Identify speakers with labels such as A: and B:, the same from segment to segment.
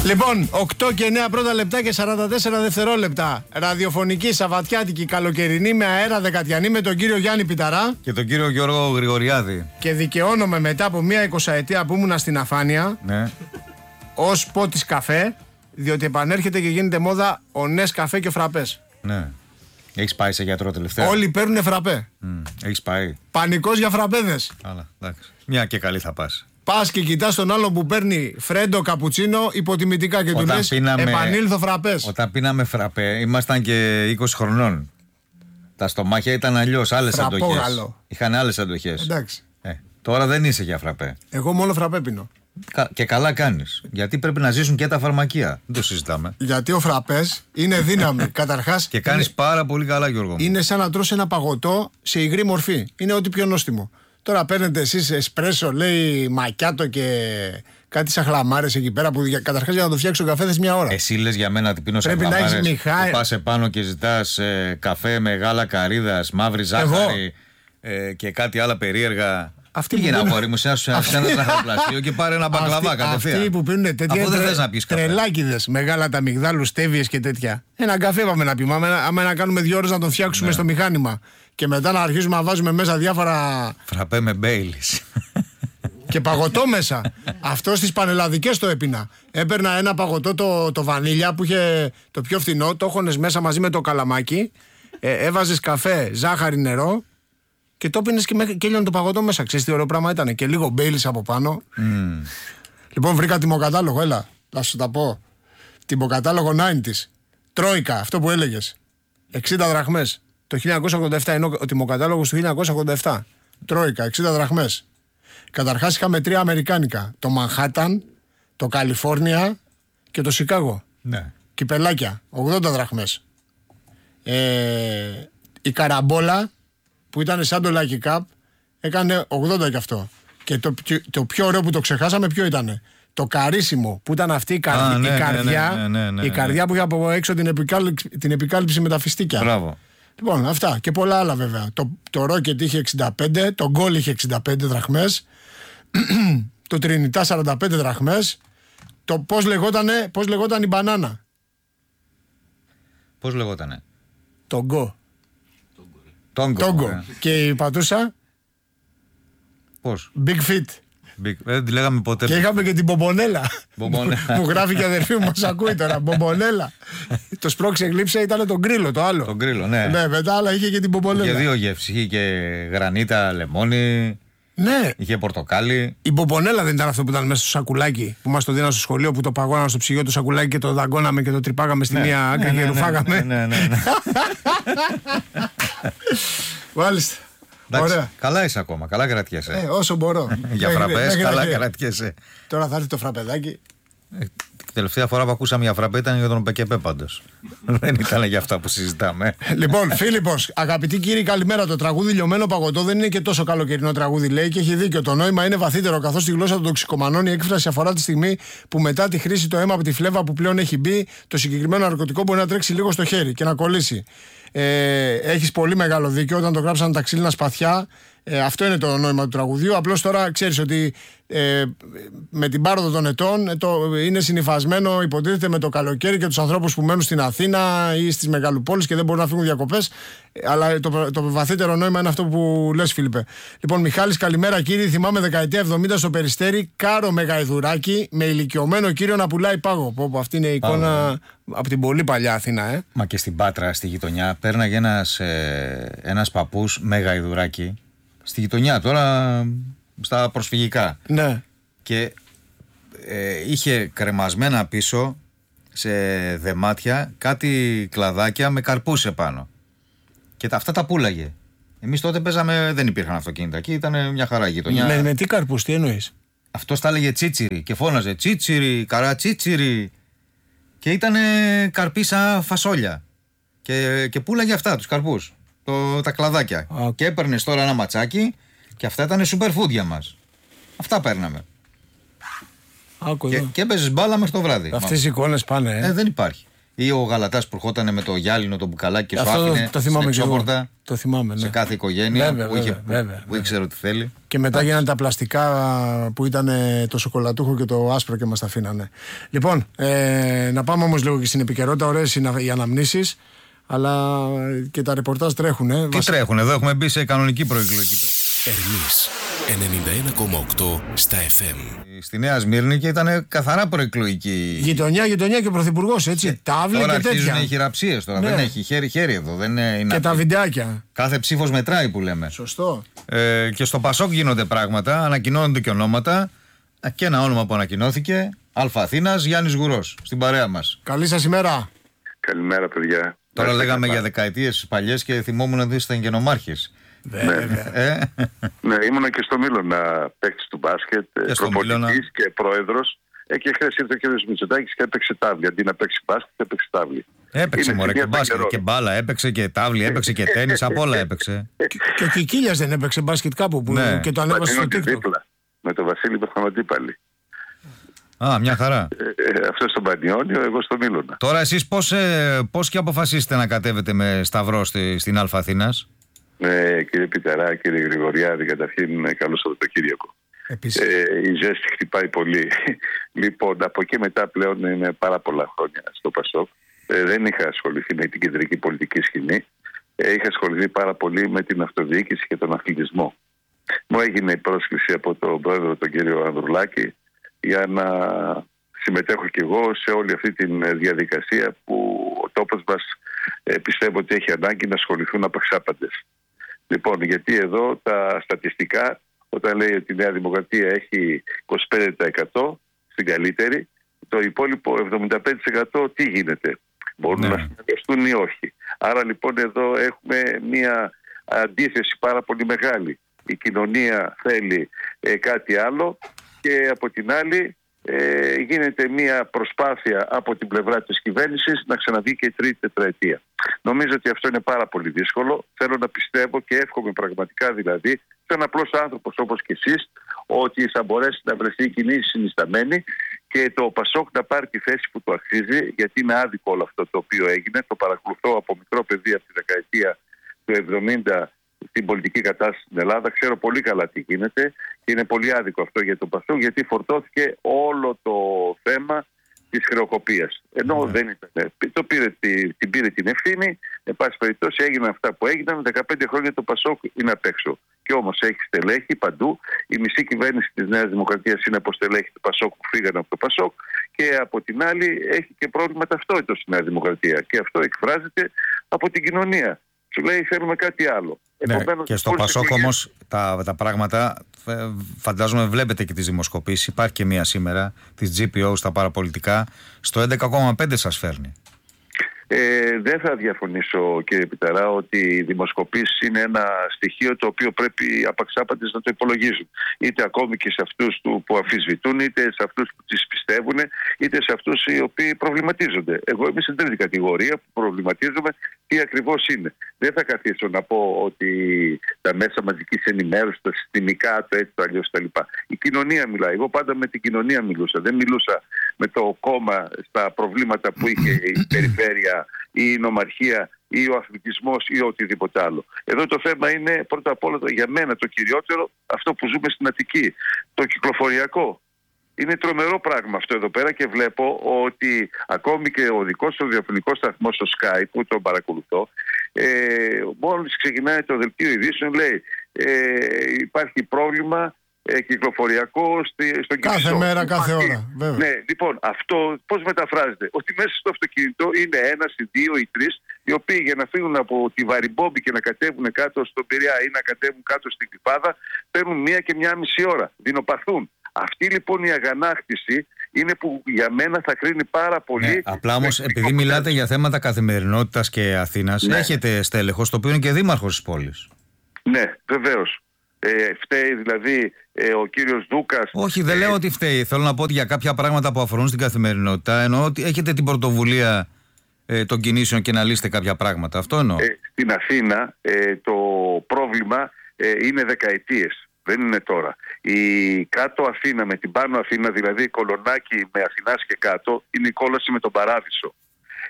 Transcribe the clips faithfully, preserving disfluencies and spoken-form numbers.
A: Λοιπόν, οκτώ και εννέα πρώτα λεπτά και σαράντα τέσσερα δευτερόλεπτα. Ραδιοφωνική, σαββατιάτικη, καλοκαιρινή με αέρα δεκατιανή με τον κύριο Γιάννη Πιταρά.
B: Και τον κύριο Γιώργο Γρηγοριάδη.
A: Και δικαιώνομαι μετά από μία εικοσαετία που ήμουνα στην αφάνεια.
B: Ναι.
A: Ως πότης καφέ, διότι επανέρχεται και γίνεται μόδα ο Νες καφέ και ο φραπές.
B: Ναι. Έχεις πάει σε γιατρό τελευταία?
A: Όλοι παίρνουνε φραπέ.
B: Mm. Έχεις πάει?
A: Πανικός για φραπέδες.
B: Άλλα, εντάξει. Μια και καλή θα πας.
A: Πας και κοιτάς τον άλλον που παίρνει φρέντο καπουτσίνο υποτιμητικά και
B: όταν
A: του λες
B: πίναμε,
A: επανήλθω φραπές.
B: Όταν πίναμε φραπέ ήμασταν και είκοσι χρονών. Τα στομάχια ήταν αλλιώς, άλλες αντοχές. Είχαν άλλες αντοχές.
A: Εντάξει.
B: Ε, τώρα δεν είσαι για φραπέ.
A: Εγώ μόνο φραπέ πίνω.
B: Και καλά κάνεις. Γιατί πρέπει να ζήσουν και τα φαρμακεία. Δεν το συζητάμε.
A: Γιατί ο φραπές είναι δύναμη. Καταρχάς.
B: Και κάνεις είναι... πάρα πολύ καλά, Γιώργο.
A: Είναι σαν να τρως ένα παγωτό σε υγρή μορφή. Είναι ό,τι πιο νόστιμο. Τώρα παίρνετε εσείς εσπρέσο, λέει μακιάτο και κάτι σαν χλαμάρες εκεί πέρα που καταρχάς για να το φτιάξω καφέ θες μια ώρα.
B: Εσύ λες για μένα τι πίνω σαν χλαμάρες. Πρέπει να έχεις μιχάη. Πας επάνω και ζητάς ε, καφέ με γάλα καρύδας, μαύρη ζάχαρη ε, και κάτι άλλα περίεργα. Αυτή πήγε ένα αγόρι μου σε ένα ζαχαροπλαστείο και πάρε ένα μπακλαβά κατευθείαν.
A: Αυτοί που πίνουν τέτοια τρελάκιδες, μεγάλα τα μυγδάλου, στέβιες και τέτοια. Ένα καφέ πάμε να πίνουμε. Άμα να κάνουμε δύο ώρες να τον φτιάξουμε στο μηχάνημα. Και μετά να αρχίσουμε να βάζουμε μέσα διάφορα.
B: Φραπέ με Μπέιλις.
A: Και παγωτό μέσα. Αυτό στις πανελλαδικές το έπινα. Έπαιρνα ένα παγωτό το, το βανίλια που είχε το πιο φθηνό. Το έχωνες μέσα μαζί με το καλαμάκι. Ε, έβαζες καφέ, ζάχαρη, νερό. Και το πίνες και, και έλειωνε το παγωτό μέσα. Ξέρεις τι ωραίο πράγμα ήταν. Και λίγο Μπέιλις από πάνω. Mm. Λοιπόν, βρήκα τιμοκατάλογο. Έλα, θα σου τα πω. Τιμοκατάλογο ενενήντα. Τρόικα, αυτό που έλεγες. εξήντα δραχμές. Το χίλια εννιακόσια ογδόντα επτά είναι ο τιμοκατάλογος του χίλια εννιακόσια ογδόντα επτά. Τρόικα, εξήντα δραχμές. Καταρχάς είχαμε τρία αμερικάνικα. Το Μανχάταν, το Καλιφόρνια και το Σικάγο.
B: Ναι.
A: Κυπελάκια, ογδόντα δραχμές. Ε, η Καραμπόλα, που ήταν σαν το Lucky Cup, έκανε ογδόντα κι αυτό. Και το, το πιο ωραίο που το ξεχάσαμε ποιο ήτανε? Το Καρίσιμο, που ήταν αυτή η, καρδι... Α, ναι, η καρδιά, ναι, ναι, ναι, ναι, ναι, η καρδιά που είχε από έξω την επικάλυψη, την επικάλυψη με τα φιστίκια.
B: Μπράβο.
A: Λοιπόν, αυτά και πολλά άλλα βέβαια. Το, το Rocket είχε εξήντα πέντε, το Γκολ είχε εξήντα πέντε δραχμές, το Τρινιτά σαράντα πέντε δραχμές. Το πώς λεγότανε, πώς λεγόταν η μπανάνα?
B: Πώς λεγότανε?
A: Το Γκο.
B: Τόγκο.
A: Και η πατούσα?
B: Πώς?
A: Big Fit.
B: Big... Δεν τη λέγαμε ποτέ.
A: Και είχαμε και την Μπομπονέλα. Που γράφει και αδερφή μου, μας ακούει τώρα. Μπομπονέλα. Το σπρώξε γλύψε ήταν το γκρίλο, το άλλο.
B: Το γκρίλο, ναι.
A: Ναι, μετά αλλά είχε και την Μπομπονέλα.
B: Είχε δύο γεύσεις. Είχε και γρανίτα, λεμόνι.
A: Ναι.
B: Είχε πορτοκάλι.
A: Η Μπομπονέλα δεν ήταν αυτό που ήταν μέσα στο σακουλάκι που μας το δίναν στο σχολείο, που το παγώναμε στο ψυγείο το σακουλάκι και το δαγκώναμε και το τρυπάγαμε στη μία άκρη και ρουφάγαμε.
B: Ναι, ναι, ναι.
A: Μάλιστα.
B: Ωραία. Καλά είσαι ακόμα, καλά κρατιέσαι.
A: Ε, όσο μπορώ.
B: Για φραπές, καλά κρατιέσαι.
A: Τώρα θα έρθει το φραπεδάκι.
B: Ε, τελευταία φορά που ακούσαμε για φραπέ ήταν για τον Πεκεπέ πάντως. Δεν ήταν για αυτά που συζητάμε.
A: Λοιπόν, Φίλιππος, αγαπητοί κύριοι, καλημέρα. Το τραγούδι Λιωμένο Παγωτό δεν είναι και τόσο καλοκαιρινό τραγούδι, λέει, και έχει δίκιο. Το νόημα είναι βαθύτερο, καθώς στη γλώσσα των τοξικομανών η έκφραση αφορά τη στιγμή που μετά τη χρήση το αίμα από τη φλέβα που πλέον έχει μπει, το συγκεκριμένο ναρκωτικό μπορεί να τρέξει λίγο στο χέρι και να κολλήσει. Ε, έχεις πολύ μεγάλο δίκιο. Όταν το γράψαν τα ξύλινα σπαθιά, ε, αυτό είναι το νόημα του τραγουδιού. Απλώς τώρα ξέρεις ότι ε, με την πάροδο των ετών ε, το, είναι συνυφασμένο, υποτίθεται, με το καλοκαίρι και τους ανθρώπους που μένουν στην Αθήνα ή στις μεγαλοπόλεις και δεν μπορούν να φύγουν διακοπές. Ε, αλλά το, το βαθύτερο νόημα είναι αυτό που λες, Φίλιππε. Λοιπόν, Μιχάλης, καλημέρα κύριε. Θυμάμαι δεκαετία εβδομήντα στο Περιστέρι, Κάρο Μεγαϊδουράκι με ηλικιωμένο κύριο να πουλάει πάγο. Πω, πω, αυτή είναι η εικόνα από την πολύ παλιά Αθήνα, ε.
B: Μα και στην Πάτρα, στη γειτονιά, πέρναγε ένας, ε, ένας παππούς με γαϊδουράκι. Στη γειτονιά, τώρα στα προσφυγικά.
A: Ναι.
B: Και ε, είχε κρεμασμένα πίσω σε δεμάτια κάτι κλαδάκια με καρπούς επάνω. Και τα, αυτά τα πούλαγε. Εμείς τότε παίζαμε, δεν υπήρχαν αυτοκίνητα εκεί, ήταν μια χαρά γειτονιά.
A: Με, με τι καρπούς, τι εννοείς?
B: Αυτός τα έλεγε τσίτσιρι και φώναζε τσίτσιρι, καρατσίτσιρι. Και ήταν καρπί σαν φασόλια. Και, και πούλαγε αυτά, τους καρπούς, το, τα κλαδάκια. Okay. Και έπαιρνες τώρα ένα ματσάκι και αυτά ήταν super food για μας. Αυτά παίρναμε.
A: Okay.
B: Και, και έπαιζες μπάλα μέχρι το βράδυ.
A: Αυτές οι εικόνες πάνε. Ε.
B: Ε, δεν υπάρχει. Ή ο Γαλατάς που ερχόταν με το γυάλινο, το μπουκαλάκι και σου
A: Αυτό
B: άφηνε
A: το θυμάμαι
B: στην εξώπορτα.
A: Το θυμάμαι, ναι.
B: Σε κάθε οικογένεια
A: βέβαια,
B: που, είχε,
A: βέβαια, βέβαια,
B: που
A: βέβαια.
B: ήξερε ότι θέλει.
A: Και μετά γίνανε τα πλαστικά που ήταν το σοκολατούχο και το άσπρο και μας τα αφήνανε. Λοιπόν, ε, να πάμε όμως λίγο και στην επικαιρότητα. Ωραίες είναι οι αναμνήσεις, αλλά και τα ρεπορτάζ τρέχουν. Ε.
B: Τι Βασ... τρέχουν, εδώ έχουμε μπει σε κανονική προεκλογική.
C: Ερμής ενενήντα ένα κόμμα οκτώ στα εφ εμ.
B: Στη Νέα Σμύρνη και ήταν καθαρά προεκλογική.
A: Γειτονιά, γειτονιά και ο πρωθυπουργός, έτσι. Ε, τάβλη
B: τώρα
A: και τέτοια.
B: αρχίζουν οι χειραψίες τώρα. Ναι. Δεν έχει χέρι-χέρι εδώ. Δεν είναι, είναι
A: και τα βιντεάκια.
B: Κάθε ψήφος μετράει που λέμε.
A: Σωστό.
B: Ε, και στο Πασόκ γίνονται πράγματα, ανακοινώνονται και ονόματα. Και ένα όνομα που ανακοινώθηκε. Αλφα Αθήνας, Γιάννης Γουρός, στην παρέα μας.
A: Καλή σας ημέρα.
D: Καλημέρα, παιδιά.
B: Τώρα Άρα, λέγαμε για δεκαετίες παλιές και θυμόμουν ότι ήσταν γενομάρχες.
A: Βέβαια.
D: Ε? Ναι, ήμουνα και στο Μήλωνα παίκτης του μπάσκετ, προπονητής και πρόεδρος. Ε, και χθες ήρθε ο κ. Μητσοτάκης και έπαιξε τάβλη. Αντί να παίξει μπάσκετ, έπαιξε τάβλη.
B: Έπαιξε μωρέ και μπάσκετ και μπάλα, έπαιξε και τάβλη, έπαιξε και τένις, απ' όλα έπαιξε.
A: Και ο Κικίλιας δεν έπαιξε μπάσκετ κάπου που ναι. Και το ανέβασε στο TikTok.
D: Με τον Βασίλη Πεθαμαντίπαλη.
B: Α, μια χαρά.
D: Ε, ε, αυτό στον Πανιόνιο, εγώ στο Μήλωνα.
B: Τώρα εσείς πώς, ε, πώς και αποφασίσετε να κατέβετε με σταυρό στη, στην Αλφα Αθήνας?
D: Ε, κύριε Πιταρά, κύριε Γρηγοριάδη, καταρχήν καλό Σαββατοκύριακο. Ε, η ζέστη χτυπάει πολύ. Λοιπόν, από εκεί μετά πλέον είναι πάρα πολλά χρόνια στο Πασόκ. Ε, δεν είχα ασχοληθεί με την κεντρική πολιτική σκηνή. Ε, είχα ασχοληθεί πάρα πολύ με την αυτοδιοίκηση και τον αθλητισμό. Μου έγινε η πρόσκληση από τον πρόεδρο, τον κύριο Ανδρουλάκη, για να συμμετέχω κι εγώ σε όλη αυτή τη διαδικασία που ο τόπος μας ε, πιστεύω ότι έχει ανάγκη να ασχοληθούν απεξάπαντες. Λοιπόν, γιατί εδώ τα στατιστικά, όταν λέει ότι η Νέα Δημοκρατία έχει είκοσι πέντε τοις εκατό στην καλύτερη, το υπόλοιπο εβδομήντα πέντε τοις εκατό τι γίνεται? Μπορούν ναι. να συνεργαστούν ή όχι? Άρα λοιπόν εδώ έχουμε μια αντίθεση πάρα πολύ μεγάλη. Η κοινωνία θέλει ε, κάτι άλλο και από την άλλη ε, γίνεται μια προσπάθεια από την πλευρά της κυβέρνησης να ξαναβγεί και η τρίτη τετραετία. Νομίζω ότι αυτό είναι πάρα πολύ δύσκολο. Θέλω να πιστεύω και εύχομαι πραγματικά δηλαδή, σαν απλός άνθρωπος όπως και εσείς, ότι θα μπορέσει να βρεθεί η κοινή συνισταμένη και το Πασόκ να πάρει τη θέση που του αξίζει, γιατί είναι άδικο όλο αυτό το οποίο έγινε. Το παρακολουθώ από μικρό παιδί από τη δεκαετία του εβδομήντα στην πολιτική κατάσταση στην Ελλάδα. Ξέρω πολύ καλά τι γίνεται και είναι πολύ άδικο αυτό για τον Πασόκ, γιατί φορτώθηκε όλο το θέμα της χρεοκοπίας. Ενώ mm. δεν ήταν. Το πήρε, την πήρε την ευθύνη, εν πάση περιπτώσει έγιναν αυτά που έγιναν. δεκαπέντε χρόνια το Πασόκ είναι απ' έξω. Και όμως έχει στελέχη παντού. Η μισή κυβέρνηση της Νέας Δημοκρατίας είναι από στελέχη του Πασόκ που φύγανε από το Πασόκ. Και από την άλλη έχει και πρόβλημα ταυτότητας στη Νέα Δημοκρατία. Και αυτό εκφράζεται από την κοινωνία. Σου λέει θέλουμε κάτι άλλο.
B: Ναι, Επομένως, και στο Πασόκ όμως τα, τα πράγματα, φαντάζομαι βλέπετε και τις δημοσκοπήσεις, υπάρχει και μία σήμερα της τζι πι ο στα παραπολιτικά, στο έντεκα κόμμα πέντε σας φέρνει.
D: Ε, δεν θα διαφωνήσω κύριε Πιταρά ότι οι δημοσκοπήσεις είναι ένα στοιχείο το οποίο πρέπει απαξάπαντες να το υπολογίζουν. Είτε ακόμη και σε αυτούς που αμφισβητούν, είτε σε αυτούς που τις πιστεύουν, είτε σε αυτούς οι οποίοι προβληματίζονται. Εγώ είμαι στην τρίτη κατηγορία που προβληματίζομαι τι ακριβώς είναι. Δεν θα καθίσω να πω ότι τα μέσα μαζικής ενημέρωσης, τα συστημικά, το έτσι, το αλλιώς κτλ. Η κοινωνία μιλάει. Εγώ πάντα με την κοινωνία μιλούσα. Δεν μιλούσα με το κόμμα στα προβλήματα που είχε η περιφέρεια ή η νομαρχία ή ο αθλητισμός ή οτιδήποτε άλλο. Εδώ το θέμα είναι πρώτα απ' όλα για μένα το κυριότερο αυτό που ζούμε στην Αττική. Το κυκλοφοριακό. Είναι τρομερό πράγμα αυτό εδώ πέρα και βλέπω ότι ακόμη και ο δικός του διαφωνικός σταθμός στο Sky που τον παρακολουθώ, ε, μόλις ξεκινάει το δελτίο ειδήσεων λέει ε, υπάρχει πρόβλημα ε, κυκλοφοριακό στη, στον Κηφισό.
A: Κάθε μέρα, κάθε ώρα. Βέβαια.
D: Ναι, λοιπόν, αυτό πώς μεταφράζεται? Ότι μέσα στο αυτοκίνητο είναι ένας ή δύο ή τρεις οι οποίοι για να φύγουν από τη Βαριμπόμπη και να κατέβουν κάτω στον Πειραιά ή να κατέβουν κάτω στην Κλιπάδα παίρνουν μία και μία μισή ώρα. Δεινοπαθούν. Αυτή λοιπόν η αγανάκτηση είναι που για μένα θα κρίνει πάρα πολύ. Ναι,
B: απλά όμως επειδή μιλάτε για θέματα καθημερινότητας και Αθήνας, ναι. έχετε στέλεχος το οποίο είναι και δήμαρχος της πόλης.
D: Ναι, βεβαίως. Ε, φταίει δηλαδή ε, ο κύριος Δούκας.
B: Όχι, δεν ε, λέω ότι φταίει. Θέλω να πω ότι για κάποια πράγματα που αφορούν στην καθημερινότητα εννοώ ότι έχετε την πρωτοβουλία ε, των κινήσεων και να λύσετε κάποια πράγματα. Αυτό εννοώ.
D: Ε, στην Αθήνα ε, το πρόβλημα ε, είναι δεκαετίες. Δεν είναι τώρα. Η κάτω Αθήνα με την πάνω Αθήνα, δηλαδή η Κολονάκι με Αθηνάς και κάτω, είναι η κόλαση με τον Παράδεισο.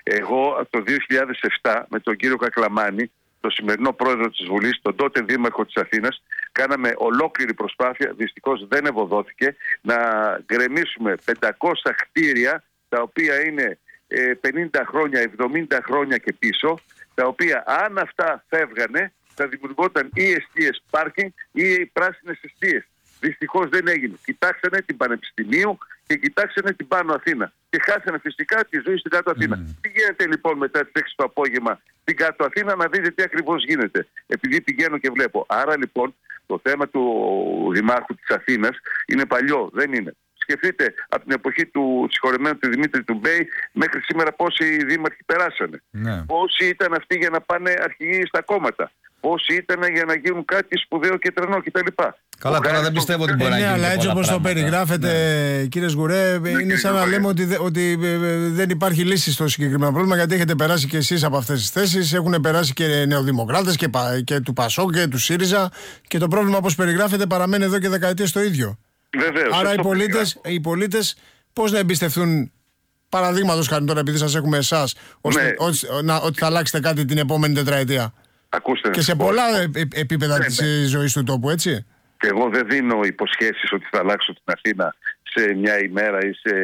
D: Εγώ το δύο χιλιάδες επτά με τον κύριο Κακλαμάνη, τον σημερινό πρόεδρο της Βουλής, τον τότε δήμαρχο της Αθήνας, κάναμε ολόκληρη προσπάθεια, δυστυχώς δεν ευωδόθηκε, να γκρεμίσουμε πεντακόσια κτίρια, τα οποία είναι πενήντα χρόνια, εβδομήντα χρόνια και πίσω, τα οποία αν αυτά φεύγανε θα δημιουργόταν ή εστίες πάρκινγκ ή οι πράσινες εστίες. Δυστυχώς δεν έγινε. Κοιτάξανε την Πανεπιστημίου και κοιτάξανε την Πάνω Αθήνα. Και χάσανε φυσικά τη ζωή στην Κάτω Αθήνα. Mm. Πηγαίνετε λοιπόν μετά τις έξι το απόγευμα στην Κάτω Αθήνα να δείτε τι ακριβώς γίνεται. Επειδή πηγαίνω και βλέπω. Άρα λοιπόν το θέμα του Δημάρχου της Αθήνας είναι παλιό. Δεν είναι. Σκεφτείτε από την εποχή του συγχωρεμένου του Δημήτρη του Μπέη μέχρι σήμερα πόσοι δήμαρχοι περάσανε. Ναι. Πόσοι ήταν αυτοί για να πάνε αρχηγοί στα κόμματα. Πόσοι ήταν για να γίνουν κάτι σπουδαίο και τρανό κτλ.
B: Καλά, τώρα δεν πιστεύω ότι μπορεί να γίνει.
A: Ναι, αλλά έτσι όπως το περιγράφετε, ναι. κύριε Σγουρέ, ναι, είναι σαν να λέμε ότι, ότι δεν υπάρχει λύση στο συγκεκριμένο πρόβλημα, γιατί έχετε περάσει και εσείς από αυτές τις θέσεις. Έχουν περάσει και νεοδημοκράτες και, και του ΠΑΣΟΚ και του ΣΥΡΙΖΑ. Και το πρόβλημα, όπως περιγράφετε, παραμένει εδώ και δεκαετίες το ίδιο.
D: Βεβαίως,
A: άρα οι πολίτες, οι πολίτες πώς να εμπιστευτούν, παραδείγματος χάρη τώρα, επειδή σας έχουμε εσάς, ώστε, ναι. ότι, να, ότι θα αλλάξετε κάτι την επόμενη τετραετία.
D: Ακούστε,
A: και σε πολλά επίπεδα ναι, της ναι. ζωής του τόπου, έτσι.
D: Και εγώ δεν δίνω υποσχέσεις ότι θα αλλάξω την Αθήνα σε μια ημέρα ή σε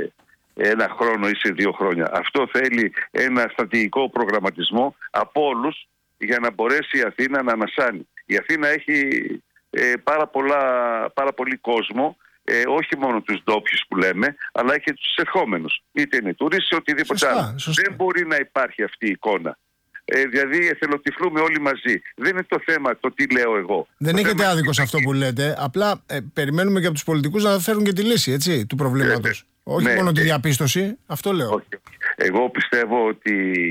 D: ένα χρόνο ή σε δύο χρόνια. Αυτό θέλει ένα στρατηγικό προγραμματισμό από όλους για να μπορέσει η Αθήνα να ανασάνει. Η Αθήνα έχει ε, πάρα, πολλά, πάρα πολύ κόσμο, ε, όχι μόνο τους ντόπιους που λέμε, αλλά έχει τους ερχόμενους. Είτε είναι τουρίστες, είτε οτιδήποτε
A: σωστά,
D: άλλο.
A: Σωστά.
D: Δεν μπορεί να υπάρχει αυτή η εικόνα. Ε, δηλαδή εθελοτυφλούμε όλοι μαζί. Δεν είναι το θέμα το τι λέω εγώ.
A: Δεν
D: το
A: έχετε
D: θέμα...
A: άδικο σε αυτό που λέτε. Απλά ε, περιμένουμε και από τους πολιτικούς να φέρουν και τη λύση, έτσι, του προβλήματος. Ε, όχι ναι, μόνο τη διαπίστωση, αυτό λέω.
D: Όχι. Εγώ πιστεύω ότι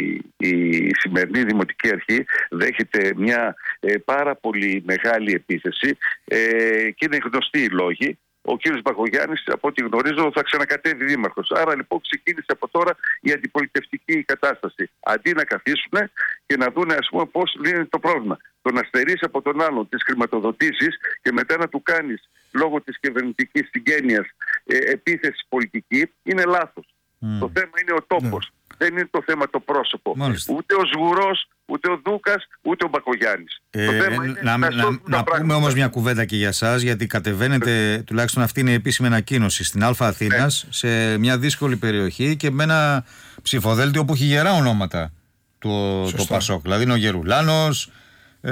D: η σημερινή Δημοτική Αρχή δέχεται μια ε, πάρα πολύ μεγάλη επίθεση ε, και είναι γνωστοί οι λόγοι. Ο κύριος Μπακογιάννης, από ό,τι γνωρίζω, θα ξανακατέβει δήμαρχος. Άρα λοιπόν ξεκίνησε από τώρα η αντιπολιτευτική κατάσταση. Αντί να καθίσουν και να δουν, ας πούμε, πώς λύνεται το πρόβλημα. Το να στερείς από τον άλλον τις χρηματοδοτήσεις και μετά να του κάνεις λόγω της κυβερνητικής συγγένειας ε, επίθεση πολιτική είναι λάθος. Mm. Το θέμα είναι ο τόπος. Yeah. Δεν είναι το θέμα το πρόσωπο. Μάλιστα. Ούτε ο Σγουρός, ούτε ο Δούκας, ούτε ο Μπακογιάννης.
B: Ε,
D: το θέμα είναι
B: να, να, να, να πούμε όμως μια κουβέντα και για σας, γιατί κατεβαίνετε, τουλάχιστον αυτή είναι η επίσημη ανακοίνωση, στην Α Αθήνας, ναι. σε μια δύσκολη περιοχή και με ένα ψηφοδέλτιο που έχει γερά ονόματα το, το ΠΑΣΟΚ. Δηλαδή είναι ο Γερουλάνος, ε,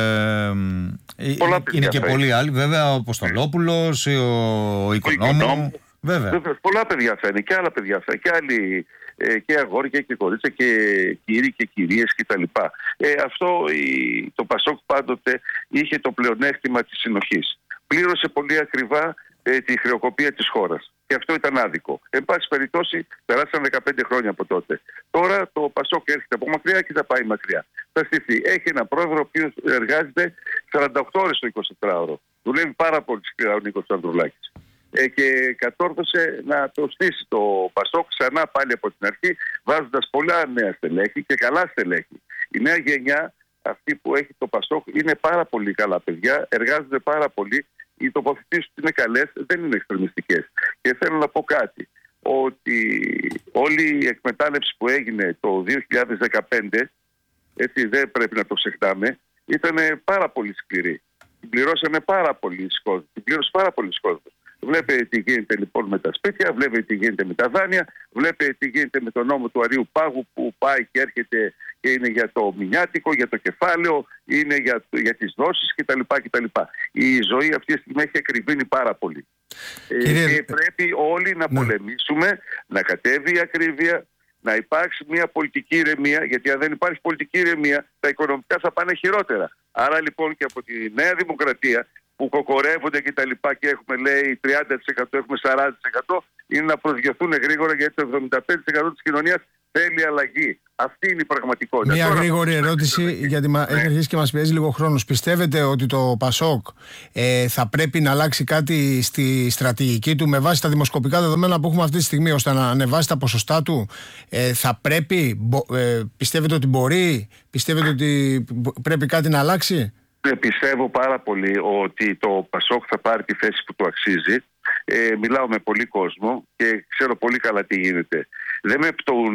B: είναι και πολλοί άλλοι, βέβαια, ο Αποστολόπουλος, ο Οικονόμου. Βέβαια.
D: Βέβαια, πολλά παιδιά θα είναι και άλλα παιδιά θα είναι και άλλοι ε, και αγόρια και κορίτσια και κύριοι και κυρίες κτλ. Ε, αυτό η, το ΠΑΣΟΚ πάντοτε είχε το πλεονέκτημα της συνοχής. Πλήρωσε πολύ ακριβά ε, τη χρεοκοπία της χώρας. Και αυτό ήταν άδικο. Εν πάση περιπτώσει, περάσαν δεκαπέντε χρόνια από τότε. Τώρα το ΠΑΣΟΚ έρχεται από μακριά και θα πάει μακριά. Θα στηθεί. Έχει ένα πρόεδρο ο οποίος εργάζεται σαράντα οκτώ ώρες το εικοσιτετράωρο. Δουλεύει πάρα πολύ σκληρά ο Νίκος Ανδρουλάκης. Ε, και κατόρθωσε να το στήσει το ΠΑΣΟΚ ξανά πάλι από την αρχή, βάζοντας πολλά νέα στελέχη και καλά στελέχη. Η νέα γενιά, αυτή που έχει το ΠΑΣΟΚ, είναι πάρα πολύ καλά παιδιά, εργάζονται πάρα πολύ, οι τοποθετήσεις είναι καλές, δεν είναι εξτρεμιστικές. Και θέλω να πω κάτι, ότι όλη η εκμετάλλευση που έγινε το δύο χιλιάδες δεκαπέντε, έτσι δεν πρέπει να το ξεχνάμε, ήταν πάρα πολύ σκληρή. Την πληρώσανε πάρα πολύ κόσμο. Την πλήρωσε πάρα πολύ κόσμο. Βλέπετε τι γίνεται λοιπόν με τα σπίτια, βλέπετε τι γίνεται με τα δάνεια, βλέπετε τι γίνεται με τον νόμο του Αρείου Πάγου που πάει και έρχεται και είναι για το μηνιάτικο, για το κεφάλαιο, είναι για, για τις δόσεις κτλ, κτλ. Η ζωή αυτή τη στιγμή έχει ακριβήνει πάρα πολύ. Κύριε... Ε, και πρέπει όλοι να ναι. πολεμήσουμε, να κατέβει η ακρίβεια, να υπάρξει μια πολιτική ηρεμία, γιατί αν δεν υπάρχει πολιτική ηρεμία, τα οικονομικά θα πάνε χειρότερα. Άρα λοιπόν και από τη Νέα Δημοκρατία, που κοκορεύονται και τα λοιπά και έχουμε λέει τριάντα τοις εκατό, έχουμε σαράντα τοις εκατό, είναι να προσγειωθούν γρήγορα, γιατί το εβδομήντα πέντε τοις εκατό της κοινωνίας θέλει αλλαγή. Αυτή είναι η πραγματικότητα.
A: Μια
D: Τώρα,
A: γρήγορη ερώτηση, γιατί ναι. έχει αρχίσει και μας πιέζει λίγο χρόνος. Πιστεύετε ότι το ΠΑΣΟΚ ε, θα πρέπει να αλλάξει κάτι στη στρατηγική του με βάση τα δημοσκοπικά δεδομένα που έχουμε αυτή τη στιγμή, ώστε να ανεβάσει τα ποσοστά του? Ε, θα πρέπει, μπο, ε, πιστεύετε ότι μπορεί, πιστεύετε ότι πρέπει κάτι να αλλάξει?
D: Πιστεύω πάρα πολύ ότι το ΠΑΣΟΚ θα πάρει τη θέση που του αξίζει. Ε, μιλάω με πολύ κόσμο και ξέρω πολύ καλά τι γίνεται. Δεν με πτωούν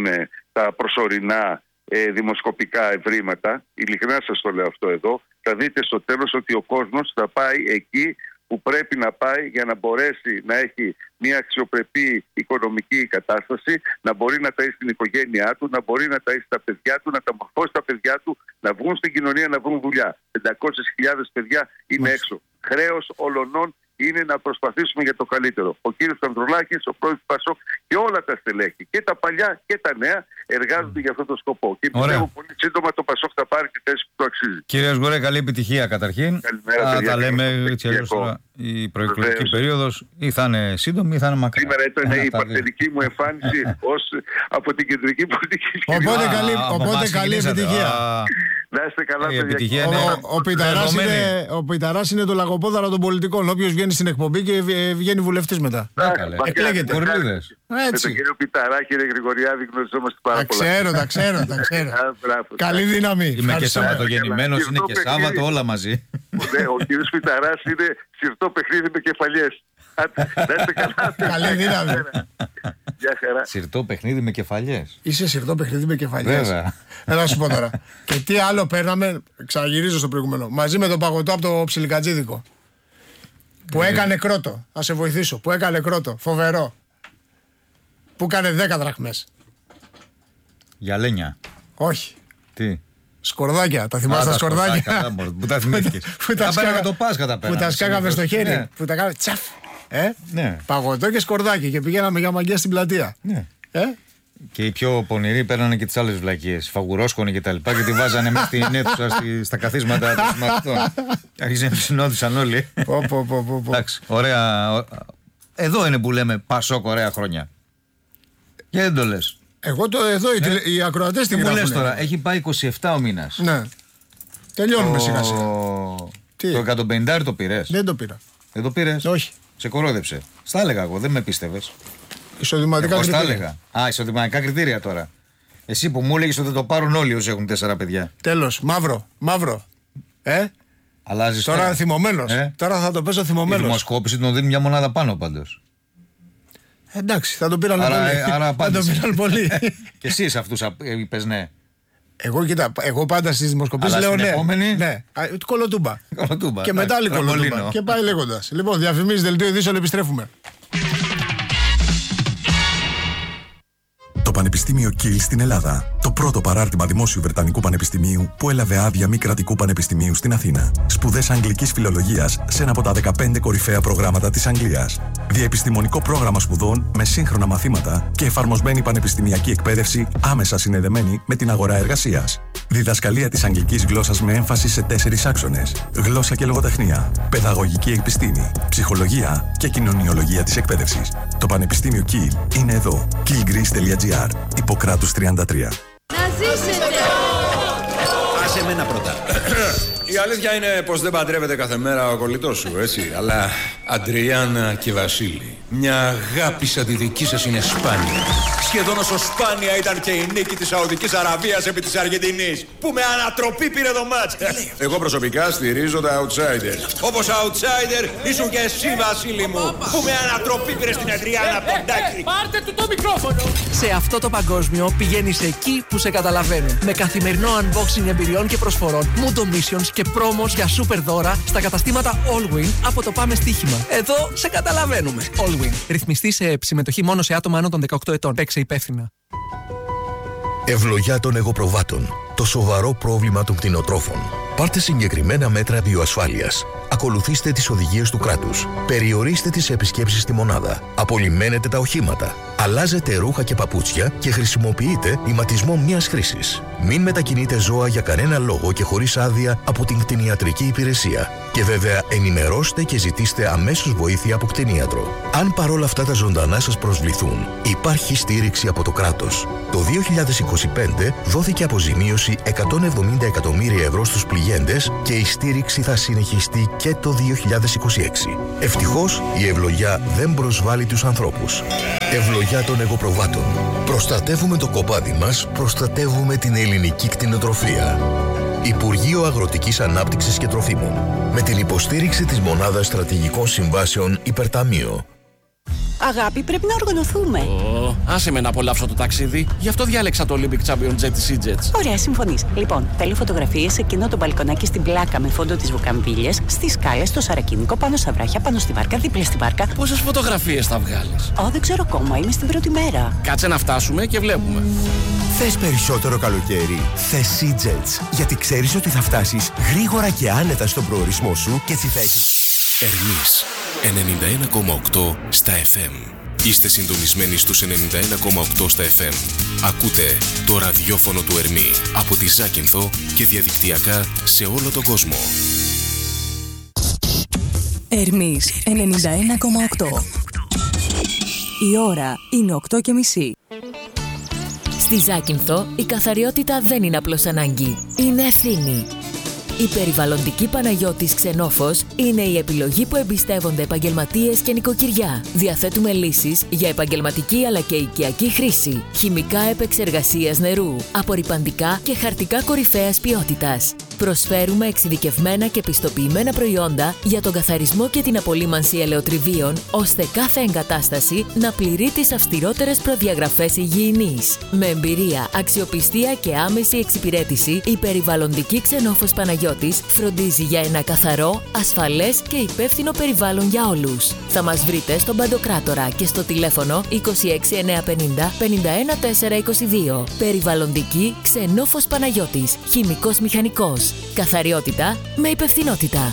D: τα προσωρινά ε, δημοσκοπικά ευρήματα, ειλικρινά σας το λέω αυτό εδώ, θα δείτε στο τέλος ότι ο κόσμος θα πάει εκεί που πρέπει να πάει για να μπορέσει να έχει μια αξιοπρεπή οικονομική κατάσταση, να μπορεί να ταΐσει την οικογένειά του, να μπορεί να ταΐσει τα παιδιά του, να τα μορφώσει τα παιδιά του, να βγουν στην κοινωνία, να βρουν δουλειά. πεντακόσιες χιλιάδες παιδιά είναι Μάλιστα. έξω. Χρέος ολονών είναι να προσπαθήσουμε για το καλύτερο. Ο κύριος Ανδρουλάκης, ο πρόεδρος του ΠΑΣΟΚ και όλα τα στελέχη, και τα παλιά και τα νέα, εργάζονται mm. για αυτό το σκοπό. Και πιστεύω πολύ σύντομα το ΠΑΣΟΚ θα πάρει τη θέση που το αξίζει. Κύριε Σγουρέ, καλή επιτυχία καταρχήν. Καλημέρα, παιδιά, τα λέμε έτσι αλλιώς τώρα. Η προεκλογική περίοδος ή θα είναι σύντομη ή θα είναι μακριά. Σήμερα ήταν η παρτενική μου εμφάνιση ως από την κεντρική πολιτική.
A: Οπότε καλή, οπότε καλή επιτυχία.
D: Να είστε καλά,
A: παιδιά. Ο Πιταράς είναι το λαγοπόδαρο των πολιτικών. Όποιος βγαίνει στην εκπομπή και βγαίνει βουλευτής μετά.
D: Εκλέγεται. Με τον κύριο Πιταρά, κύριε Γρηγοριάδη, γνωριζόμαστε πάρα πολλά.
A: Τα ξέρω, τα ξέρω, τα ξέρω. Καλή δύναμη.
B: Είμαι και Σαββατογεννημένος, είναι και Σάββατο, όλα μαζί.
D: Ο κύριος Πιταράς είναι σιρτό παιχνίδι με κεφαλιές. Να είστε καλά.
A: Καλή δύναμη.
D: Γεια χαρά.
B: Σιρτό παιχνίδι με κεφαλιές.
A: Είσαι σιρτό παιχνίδι με κεφαλιές.
B: Βέβαια.
A: Έλα να σου πω τώρα. Και τι άλλο παίρναμε, ξαναγυρίζω στο προηγούμενο. Μαζί με τον παγωτό από το Ψιλικατζίδικο. Που έκανε κρότο. Θα σε βοηθήσω. Που έκανε κρότο. Φοβερό. Που έκανε δέκα δραχμές.
B: Γιαλένια.
A: Όχι.
B: Τι.
A: Σκορδάκια, τα θυμάσαι τα σκορδάκια.
B: Που τα θυμήθηκες.
A: Που τα σκάγαμε στο χέρι. Που τα κάναμε τσαφ. Ε? Ναι. Παγωτό και σκορδάκι και πηγαίναμε για μαγιά στην πλατεία. Ναι. Ε?
B: Και οι πιο πονηροί παίρνανε και τις άλλες βλακίες. Φαγουρόσκονοι και τα λοιπά και τη βάζανε μέσα στην αίθουσα στα καθίσματα των συμμαθητών. Άρχισε να συνόδησαν όλοι.
A: Πω, πω, πω, πω.
B: Εντάξει, ωραία. Εδώ είναι που λέμε Πασόκ, ωραία χρόνια. Και δεν το λες.
A: Εγώ το εδώ, ε? οι ακροατές την γράφουν.
B: Τι μου λες τώρα, έχει πάει είκοσι επτά ο μήνας.
A: Ναι. Τελειώνουμε το... σιγά σιγά.
B: Το εκατόν πενήντα το πήρες?
A: Δεν το πήρα.
B: Δεν το πήρες?
A: Όχι.
B: Σε κορόδεψε. Στα έλεγα εγώ, δεν με πίστευες.
A: Εισοδηματικά
B: εγώ
A: κριτήρια.
B: Στα έλεγα. Α, εισοδηματικά κριτήρια τώρα. Εσύ που μου έλεγες ότι θα το πάρουν όλοι όσοι έχουν τέσσερα παιδιά.
A: Τέλος. Μαύρο. Μαύρο. Ε?
B: Αλλάζεις
A: τώρα. Τώρα θυμωμένος. Ε? Τώρα θα το παίζω θυμωμένος.
B: Η δημοσκόπηση τον δίνει μια μονάδα πάνω πάντως.
A: Εντάξει, θα τον πήραν
B: άρα,
A: πολύ.
B: Άρα
A: θα τον πήραν πολύ.
B: Και εσύ σε αυτούς είπες ναι.
A: Εγώ, κοίτα, εγώ πάντα στις δημοσκοπήσεις λέω ναι.
B: Επόμενη...
A: ναι. Κολοτούμπα.
B: Κολοτούμπα.
A: Και μετά άλλη κολοτούμπα. Και πάει λέγοντας. Λοιπόν, διαφημίσεις, δελτίο ειδήσεων, επιστρέφουμε.
E: Το Πανεπιστήμιο Κιλ στην Ελλάδα. Το πρώτο παράρτημα δημόσιου Βρετανικού Πανεπιστημίου που έλαβε άδεια μη κρατικού πανεπιστημίου στην Αθήνα. Σπουδές αγγλικής φιλολογίας σε ένα από τα δεκαπέντε κορυφαία προγράμματα της Αγγλίας. Διαεπιστημονικό πρόγραμμα σπουδών με σύγχρονα μαθήματα και εφαρμοσμένη πανεπιστημιακή εκπαίδευση άμεσα συνδεδεμένη με την αγορά εργασίας. Διδασκαλία της αγγλικής γλώσσας με έμφαση σε τέσσερις άξονες. Γλώσσα και λογοτεχνία, παιδαγωγική επιστήμη, ψυχολογία και κοινωνιολογία της εκπαίδευσης. Το Πανεπιστήμιο Κιλ είναι εδώ. κιλ τελεία τζι άρ. Ιπποκράτους τριάντα τρία.
F: Να ζήσετε!
G: Άσε μένα πρώτα. Η αλήθεια είναι πως δεν παντρεύεται κάθε μέρα ο κολλητός σου, έτσι. Αλλά Αντριάννα και Βασίλη, μια αγάπη σαν τη δική σας είναι σπάνια. Σχεδόν όσο σπάνια ήταν και η νίκη της Σαουδικής Αραβίας επί της Αργεντινής, που με ανατροπή πήρε το μάτς. Εγώ προσωπικά στηρίζω τα outsider. Όπως outsider ήσουν και εσύ, Βασίλη μου, που με ανατροπή πήρε στην Αντριάννα Ποντάκη.
F: Πάρτε του το μικρόφωνο!
H: Σε αυτό το παγκόσμιο πηγαίνεις εκεί που σε καταλαβαίνουν. Με καθημερινό unboxing εμπειριών και προσφορών, Mundo Missions και πρόμος για super δώρα στα καταστήματα Allwin από το Πάμε Στοίχημα. Εδώ σε καταλαβαίνουμε. Allwin. Ρυθμιστή σε συμμετοχή μόνο σε άτομα άνω των δεκαοκτώ ετών. Παίξε υπεύθυνα.
I: Ευλογιά των εγωπροβάτων. Το σοβαρό πρόβλημα των κτηνοτρόφων. Πάρτε συγκεκριμένα μέτρα βιοασφάλειας. Ακολουθήστε τις οδηγίες του κράτους. Περιορίστε τις επισκέψεις στη μονάδα. Απολυμμένετε τα οχήματα. Αλλάζετε ρούχα και παπούτσια και χρησιμοποιείτε ηματισμό μιας χρήσης. Μην μετακινείτε ζώα για κανένα λόγο και χωρίς άδεια από την κτηνιατρική υπηρεσία. Και βέβαια ενημερώστε και ζητήστε αμέσως βοήθεια από κτηνίατρο. Αν παρόλα αυτά τα ζωντανά σας προσβληθούν, υπάρχει στήριξη από το κράτος. Το δύο χιλιάδες είκοσι πέντε δόθηκε αποζημίωση εκατόν εβδομήντα εκατομμύρια ευρώ στους πληγέντες και η στήριξη θα συνεχιστεί και το δύο χιλιάδες είκοσι έξι. Ευτυχώς η ευλογιά δεν προσβάλλει τους ανθρώπους. Ευλογιά των εγωπροβάτων. Προστατεύουμε το κοπάδι μας, προστατεύουμε την ελληνική κτηνοτροφία. Υπουργείο Αγροτικής Ανάπτυξης και Τροφίμων. Με την υποστήριξη της Μονάδας Στρατηγικών Συμβάσεων Υπερταμείο.
J: Αγάπη, πρέπει να οργανωθούμε.
K: Oh, άσε με να απολαύσω το ταξίδι. Γι' αυτό διάλεξα το Olympic Champion Jet της EasyJet.
J: Ωραία, συμφωνείς. Λοιπόν, θέλω φωτογραφίες σε εκείνο το μπαλκονάκι στην πλάκα με φόντο τις βουκαμβίλιες, στις σκάλες, στο Σαρακίνικο, πάνω στα βράχια, πάνω στη βάρκα, δίπλα στη βάρκα.
K: Πόσες φωτογραφίες θα βγάλεις?
J: Ω, δεν ξέρω ακόμα. Είμαι στην πρώτη μέρα.
K: Κάτσε να φτάσουμε και βλέπουμε.
L: Θες περισσότερο καλοκαίρι? Θες EasyJet. Γιατί ξέρεις ότι θα φτάσεις γρήγορα και άνετα στον προορισμό σου και στη θέση.
C: Ερμής ενενήντα ένα κόμμα οκτώ στα εφ εμ. Είστε συντονισμένοι στους ενενήντα ένα κόμμα οκτώ στα εφ εμ. Ακούτε το ραδιόφωνο του Ερμή από τη Ζάκυνθο και διαδικτυακά σε όλο τον κόσμο.
M: Ερμής ενενήντα ένα κόμμα οκτώ. Η ώρα είναι οκτώ και μισή.
N: Στη Ζάκυνθο η καθαριότητα δεν είναι απλώς ανάγκη, είναι ευθύνη. Η περιβαλλοντική Παναγιώτης Ξενόφος είναι η επιλογή που εμπιστεύονται επαγγελματίες και νοικοκυριά. Διαθέτουμε λύσεις για επαγγελματική αλλά και οικιακή χρήση, χημικά επεξεργασίας νερού, απορρυπαντικά και χαρτικά κορυφαίας ποιότητας. Προσφέρουμε εξειδικευμένα και πιστοποιημένα προϊόντα για τον καθαρισμό και την απολύμανση ελαιοτριβίων, ώστε κάθε εγκατάσταση να πληρεί τις αυστηρότερες προδιαγραφές υγιεινής. Με εμπειρία, αξιοπιστία και άμεση εξυπηρέτηση, η περιβαλλοντική Ξενόφος Παναγιώτης φροντίζει για ένα καθαρό, ασφαλές και υπεύθυνο περιβάλλον για όλους. Θα μας βρείτε στον Παντοκράτορα και στο τηλέφωνο είκοσι έξι εννιακόσια πενήντα πενήντα ένα τετρακόσια είκοσι δύο. Περιβαλλοντική Ξενόφος Παναγιώτης, χημικός μηχανικός. Καθαριότητα με υπευθυνότητα.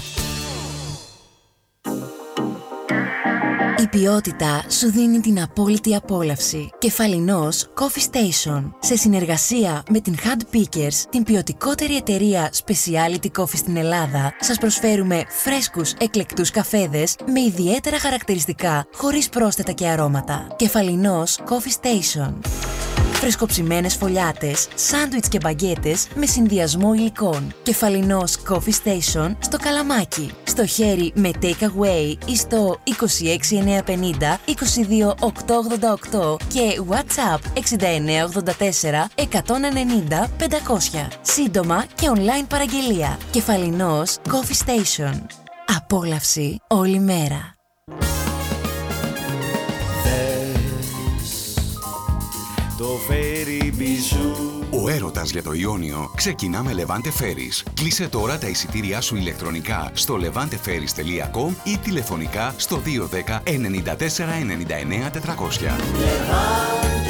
M: Η ποιότητα σου δίνει την απόλυτη απόλαυση. Κεφαλινός Coffee Station. Σε συνεργασία με την Hand Pickers, την ποιοτικότερη εταιρεία Specialty Coffee στην Ελλάδα, σας προσφέρουμε φρέσκους εκλεκτούς καφέδες με ιδιαίτερα χαρακτηριστικά, χωρίς πρόσθετα και αρώματα. Κεφαλινός Coffee Station. Φρεσκοψημένες φωλιάτες, σάντουιτς και μπαγκέτες με συνδυασμό υλικών. Κεφαλινός Coffee Station στο Καλαμάκι. Στο χέρι με take away ή στο είκοσι έξι εννιακόσια πενήντα είκοσι δύο οκτακόσια ογδόντα οκτώ και WhatsApp εξήντα εννέα ογδόντα τέσσερα εκατόν ενενήντα πεντακόσια. Σύντομα και online παραγγελία. Κεφαλινός Coffee Station. Απόλαυση όλη μέρα.
O: Ο έρωτας για το Ιόνιο ξεκινά με Levante Ferries. Κλείσε τώρα τα εισιτήριά σου ηλεκτρονικά στο levante ferries τελεία com ή τηλεφωνικά στο δύο ένα μηδέν εννιά τέσσερα εννιά εννέα τετρακόσια.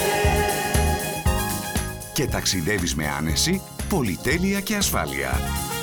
O: Και ταξιδεύεις με άνεση, πολυτέλεια και ασφάλεια.